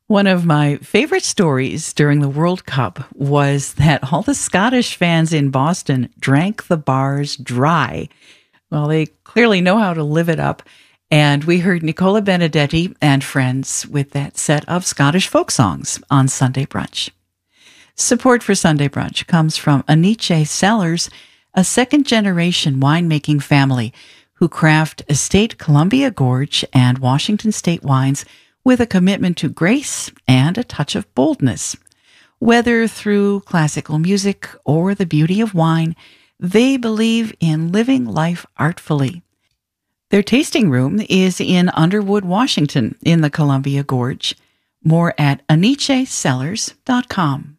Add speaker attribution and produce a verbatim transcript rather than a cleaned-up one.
Speaker 1: One of my favorite stories during the World Cup was that all the Scottish fans in Boston drank the bars dry. Well, they clearly know how to live it up. And we heard Nicola Benedetti and friends with that set of Scottish folk songs on Sunday Brunch. Support for Sunday Brunch comes from Aniche Cellars, a second-generation winemaking family who craft Estate Columbia Gorge and Washington State wines with a commitment to grace and a touch of boldness. Whether through classical music or the beauty of wine, they believe in living life artfully. Their tasting room is in Underwood, Washington, in the Columbia Gorge. More at aniche cellars dot com.